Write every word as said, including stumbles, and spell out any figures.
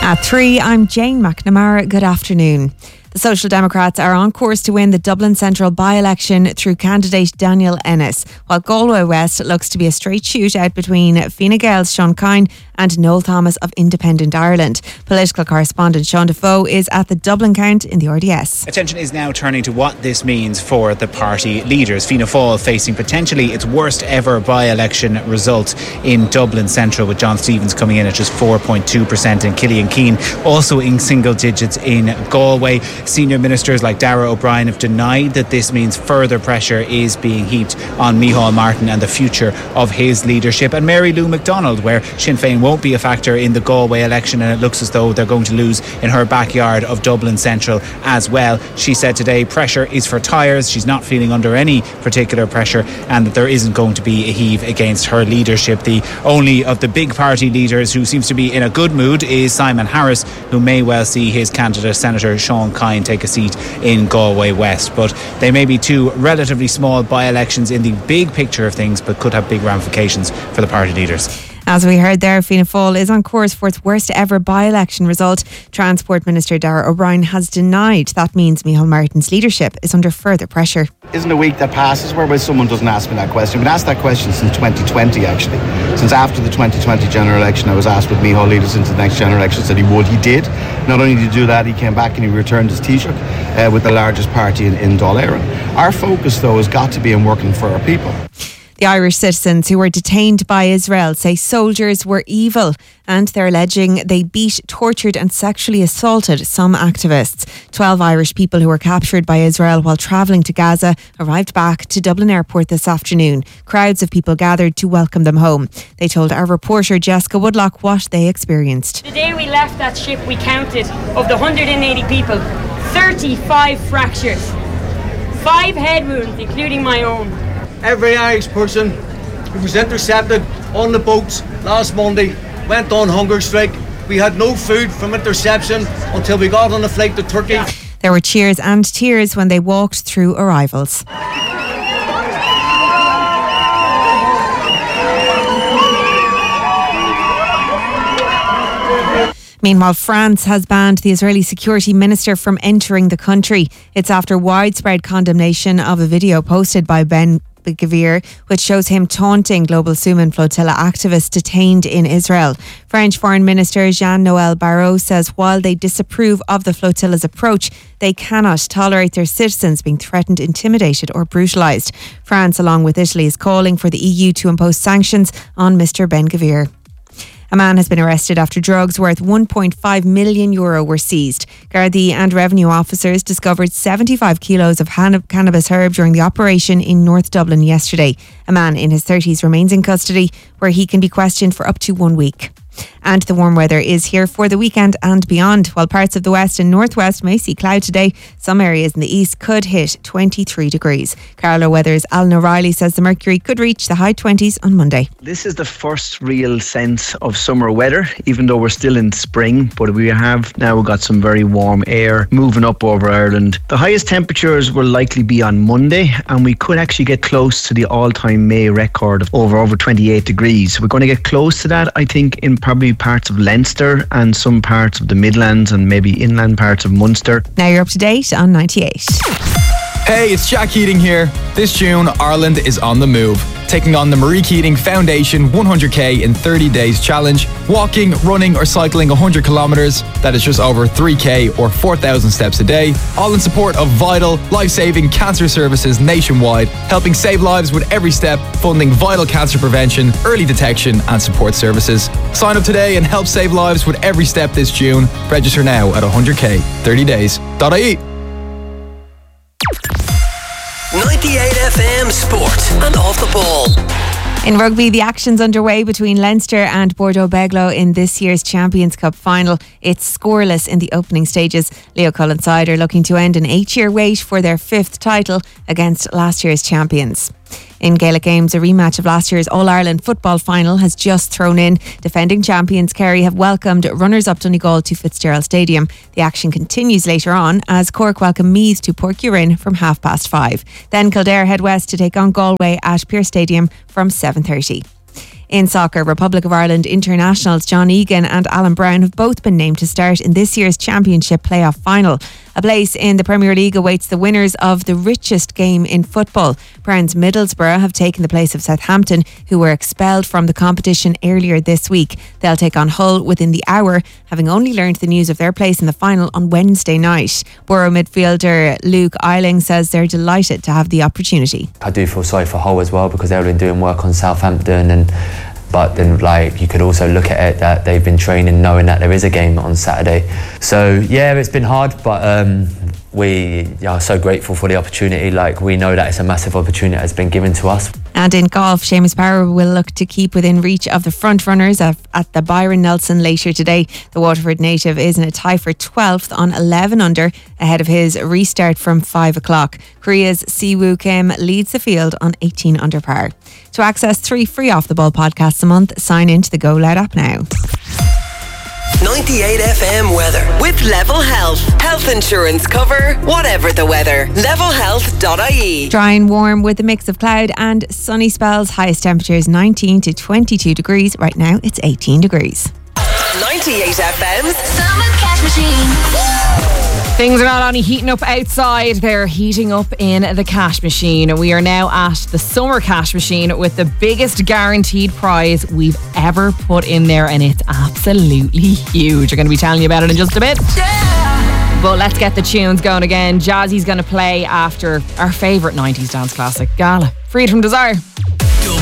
At three, I'm Jane McNamara. Good afternoon. The Social Democrats are on course to win the Dublin Central by-election through candidate Daniel Ennis, while Galway West looks to be a straight shootout between Fine Gael's Sean Kine and Noel Thomas of Independent Ireland. Political correspondent Sean Defoe is at the Dublin count in the R D S. Attention is now turning to what this means for the party leaders. Fianna Fáil facing potentially its worst ever by-election result in Dublin Central, with John Stevens coming in at just four point two percent and Killian Keane also in single digits in Galway. Senior ministers like Darragh O'Brien have denied that this means further pressure is being heaped on Micheál Martin and the future of his leadership. And Mary Lou McDonald, where Sinn Féin won't be a factor in the Galway election, and it looks as though they're going to lose in her backyard of Dublin Central as well. She said today pressure is for tyres. She's not feeling under any particular pressure, and that there isn't going to be a heave against her leadership. The only of the big party leaders who seems to be in a good mood is Simon Harris, who may well see his candidate Senator Sean Kine take a seat in Galway West. But they may be two relatively small by-elections in the big picture of things, but could have big ramifications for the party leaders. As we heard there, Fianna Fáil is on course for its worst ever by-election result. Transport Minister Darragh O'Brien has denied that means Micheál Martin's leadership is under further pressure. Isn't a week that passes whereby someone doesn't ask me that question. I've been asked that question since twenty twenty, actually. Since after the twenty twenty general election, I was asked would Micheál lead us into the next general election. Said he would. He did. Not only did he do that, he came back and he returned his Taoiseach uh, with the largest party in, in Dáil Éireann. Our focus, though, has got to be on working for our people. The Irish citizens who were detained by Israel say soldiers were evil, and they're alleging they beat, tortured and sexually assaulted some activists. Twelve Irish people who were captured by Israel while travelling to Gaza arrived back to Dublin Airport this afternoon. Crowds of people gathered to welcome them home. They told our reporter Jessica Woodlock what they experienced. The day we left that ship, we counted, of the one hundred eighty people, thirty-five fractures, five head wounds, including my own. Every Irish person who was intercepted on the boats last Monday went on hunger strike. We had no food from interception until we got on a flight to Turkey. There were cheers and tears when they walked through arrivals. Meanwhile, France has banned the Israeli security minister from entering the country. It's after widespread condemnation of a video posted by Ben Gvir, which shows him taunting Global Suman flotilla activists detained in Israel. French Foreign Minister Jean-Noël Barrot says while they disapprove of the flotilla's approach, they cannot tolerate their citizens being threatened, intimidated or brutalised. France, along with Italy, is calling for the E U to impose sanctions on Mister Ben Gvir. A man has been arrested after drugs worth one point five million euro were seized. Gardaí and revenue officers discovered seventy-five kilos of han- cannabis herb during the operation in North Dublin yesterday. A man in his thirties remains in custody, where he can be questioned for up to one week. And the warm weather is here for the weekend and beyond. While parts of the west and northwest may see cloud today, some areas in the east could hit twenty-three degrees. Carlo Weather's Alan O'Reilly says the mercury could reach the high twenties on Monday. This is the first real sense of summer weather, even though we're still in spring, but we have now got some very warm air moving up over Ireland. The highest temperatures will likely be on Monday, and we could actually get close to the all-time May record of over over twenty-eight degrees. We're going to get close to that, I think, in probably parts of Leinster and some parts of the Midlands and maybe inland parts of Munster. Now you're up to date on ninety-eight. Hey, it's Jack Keating here. This June, Ireland is on the move, taking on the Marie Keating Foundation one hundred k in thirty days challenge. Walking, running or cycling one hundred kilometres, that is just over three k or four thousand steps a day, all in support of vital, life-saving cancer services nationwide, helping save lives with every step, funding vital cancer prevention, early detection and support services. Sign up today and help save lives with every step this June. Register now at one hundred k thirty days dot I E. ninety-eight F M Sport and Off the Ball. In rugby, the action's underway between Leinster and Bordeaux Beglo in this year's Champions Cup final. It's scoreless in the opening stages. Leo Cullen's side are looking to end an eight-year wait for their fifth title against last year's champions. In Gaelic Games, a rematch of last year's All-Ireland football final has just thrown in. Defending champions Kerry have welcomed runners-up Donegal to Fitzgerald Stadium. The action continues later on as Cork welcome Meath to Porcurin from half past five. Then Kildare head west to take on Galway at Pearse Stadium from seven thirty. In soccer, Republic of Ireland internationals John Egan and Alan Brown have both been named to start in this year's Championship playoff final. A place in the Premier League awaits the winners of the richest game in football. Brown's Middlesbrough have taken the place of Southampton, who were expelled from the competition earlier this week. They'll take on Hull within the hour, having only learned the news of their place in the final on Wednesday night. Borough midfielder Luke Eiling says they're delighted to have the opportunity. I do feel sorry for Hull as well, because they've been doing work on Southampton, and but then like you could also look at it that they've been training knowing that there is a game on Saturday. So yeah, it's been hard, but um, we are so grateful for the opportunity. Like, we know that it's a massive opportunity that's been given to us. And in golf, Seamus Power will look to keep within reach of the front runners at, at the Byron Nelson later today. The Waterford native is in a tie for twelfth on eleven under, ahead of his restart from five o'clock. Korea's Siwoo Kim leads the field on eighteen under par. To access three free Off the Ball podcasts a month, sign into the Go Loud app now. ninety-eight F M weather with Level Health. Health insurance cover, whatever the weather. level health dot I E. Dry and warm with a mix of cloud and sunny spells. Highest temperatures nineteen to twenty-two degrees. Right now it's eighteen degrees. ninety-eight F M's Summer Cash Machine. Things are not only heating up outside, they're heating up in the cash machine. We are now at the summer cash machine with the biggest guaranteed prize we've ever put in there, and it's absolutely huge. We're going to be telling you about it in just a bit. Yeah. But let's get the tunes going again. Jazzy's going to play after our favourite nineties dance classic, Gala. Freed from Desire.